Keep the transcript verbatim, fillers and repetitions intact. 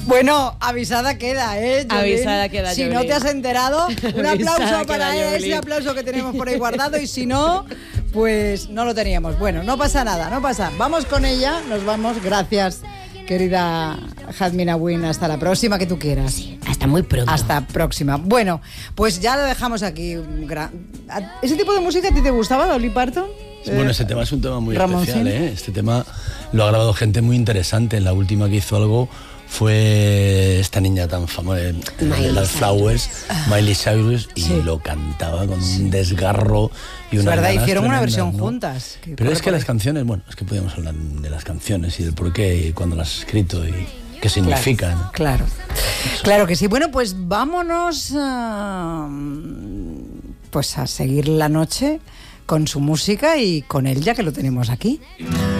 Bueno, avisada queda, ¿eh? Jolín? Avisada queda, Si Jolín. no te has enterado, un aplauso Avisada para queda, ese Jolín. aplauso que tenemos por ahí guardado, y si no, pues no lo teníamos. Bueno, no pasa nada, no pasa. Vamos con ella, nos vamos. Gracias, querida Jazmina Win. Hasta la próxima que tú quieras. Sí, hasta muy pronto. Hasta próxima. Bueno, pues ya lo dejamos aquí. ¿Ese tipo de música a ti te gustaba, Dolly Parton? Bueno, ese tema es un tema muy Ramoncín. especial, ¿eh? Este tema lo ha grabado gente muy interesante. La última que hizo algo fue esta niña tan famosa de las Flowers, Miley Cyrus, y Sí. lo cantaba con un desgarro y Es una verdad, ganas hicieron una tremendas, versión ¿no? juntas. que Pero corre es que por las ahí. canciones, bueno, es que podemos hablar de las canciones y del por qué y cuándo las has escrito y qué significan. Claro, claro que sí. Bueno, pues vámonos a, pues a seguir la noche con su música y con él, ya que lo tenemos aquí.